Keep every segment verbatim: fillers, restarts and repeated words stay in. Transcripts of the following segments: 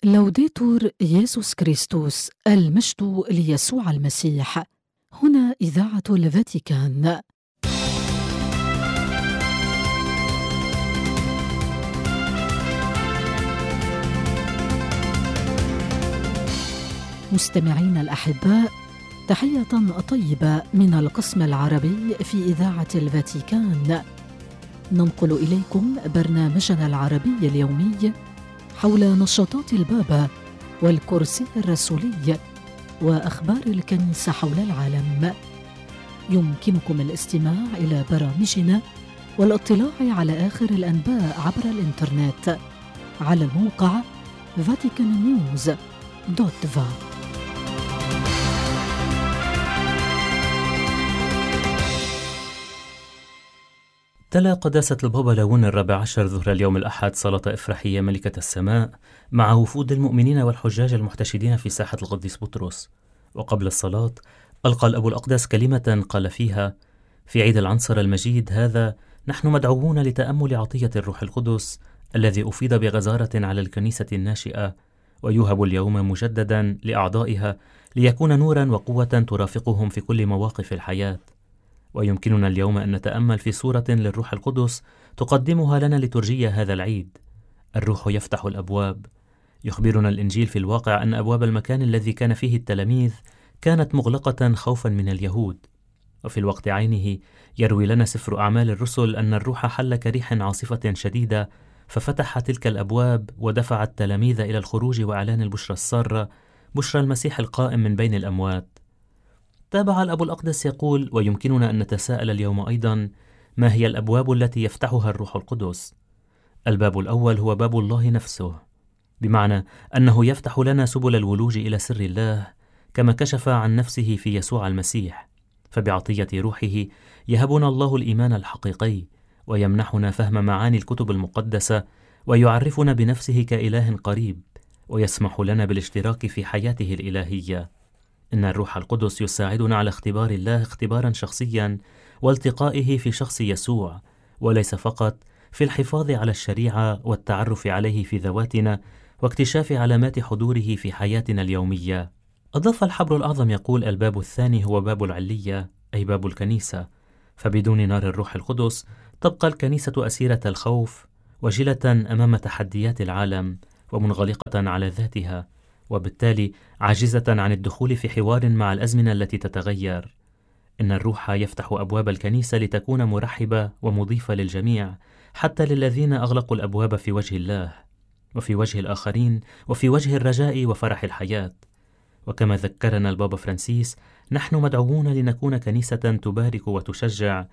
لوديتور يسوع كريستوس، المجد ليسوع المسيح. هنا إذاعة الفاتيكان. مستمعين الأحباء، تحية طيبة من القسم العربي في إذاعة الفاتيكان. ننقل إليكم برنامجنا العربي اليومي حول نشاطات البابا والكرسي الرسولي وأخبار الكنيسة حول العالم. يمكنكم الاستماع إلى برامجنا والاطلاع على آخر الأنباء عبر الإنترنت على الموقع فاتيكان نيوز دوت فا. تلا قداسة البابا لاون الرابع عشر ظهر اليوم الأحد صلاة إفراحية ملكة السماء مع وفود المؤمنين والحجاج المحتشدين في ساحة القديس بطرس. وقبل الصلاة ألقى الأب الأقدس كلمة قال فيها: في عيد العنصر المجيد هذا نحن مدعوون لتأمل عطية الروح القدس الذي أفيض بغزارة على الكنيسة الناشئة، ويوهب اليوم مجددا لأعضائها ليكون نورا وقوة ترافقهم في كل مواقف الحياة. ويمكننا اليوم أن نتأمل في صورة للروح القدس تقدمها لنا لترجية هذا العيد. الروح يفتح الأبواب. يخبرنا الإنجيل في الواقع أن أبواب المكان الذي كان فيه التلاميذ كانت مغلقة خوفا من اليهود، وفي الوقت عينه يروي لنا سفر أعمال الرسل أن الروح حل كريح عاصفة شديدة ففتح تلك الأبواب ودفع التلاميذ إلى الخروج وإعلان البشرى السارة، بشرى المسيح القائم من بين الأموات. تابع الأب الأقدس يقول: ويمكننا أن نتساءل اليوم أيضا، ما هي الأبواب التي يفتحها الروح القدس؟ الباب الأول هو باب الله نفسه، بمعنى أنه يفتح لنا سبل الولوج إلى سر الله كما كشف عن نفسه في يسوع المسيح. فبعطية روحه يهبنا الله الإيمان الحقيقي، ويمنحنا فهم معاني الكتب المقدسة، ويعرفنا بنفسه كإله قريب، ويسمح لنا بالاشتراك في حياته الإلهية. إن الروح القدس يساعدنا على اختبار الله اختبارا شخصيا والتقائه في شخص يسوع، وليس فقط في الحفاظ على الشريعة والتعرف عليه في ذواتنا واكتشاف علامات حضوره في حياتنا اليومية. أضاف الحبر الأعظم يقول: الباب الثاني هو باب العلية، أي باب الكنيسة. فبدون نار الروح القدس تبقى الكنيسة أسيرة الخوف، وجلة أمام تحديات العالم، ومنغلقة على ذاتها، وبالتالي عاجزة عن الدخول في حوار مع الأزمنة التي تتغير. إن الروح يفتح أبواب الكنيسة لتكون مرحبة ومضيفة للجميع، حتى للذين أغلقوا الأبواب في وجه الله وفي وجه الآخرين وفي وجه الرجاء وفرح الحياة. وكما ذكرنا البابا فرانسيس، نحن مدعوون لنكون كنيسة تبارك وتشجع،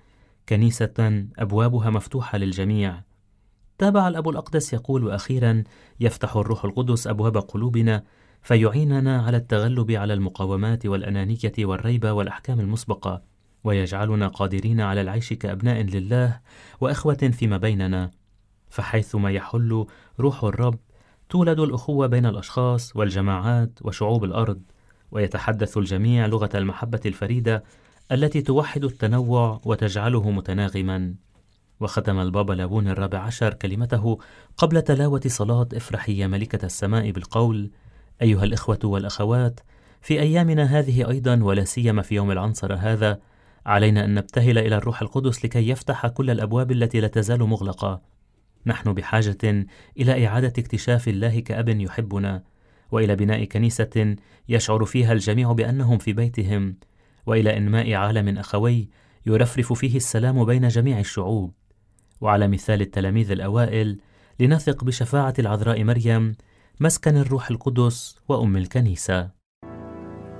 كنيسة أبوابها مفتوحة للجميع. تابع الأب الأقدس يقول: وأخيرا يفتح الروح القدس أبواب قلوبنا فيعيننا على التغلب على المقاومات والأنانية والريبة والأحكام المسبقة، ويجعلنا قادرين على العيش كأبناء لله وإخوة فيما بيننا. فحيثما يحل روح الرب تولد الأخوة بين الأشخاص والجماعات وشعوب الأرض، ويتحدث الجميع لغة المحبة الفريدة التي توحد التنوع وتجعله متناغما. وختم البابا لاون الرابع عشر كلمته قبل تلاوة صلاة إفراحية ملكة السماء بالقول: أيها الإخوة والأخوات، في أيامنا هذه أيضا ولا سيما في يوم العنصر هذا علينا أن نبتهل إلى الروح القدس لكي يفتح كل الأبواب التي لا تزال مغلقة. نحن بحاجة إلى إعادة اكتشاف الله كأب يحبنا، وإلى بناء كنيسة يشعر فيها الجميع بأنهم في بيتهم، وإلى إنماء عالم أخوي يرفرف فيه السلام بين جميع الشعوب. وعلى مثال التلاميذ الأوائل لنثق بشفاعة العذراء مريم مسكن الروح القدس وأم الكنيسة.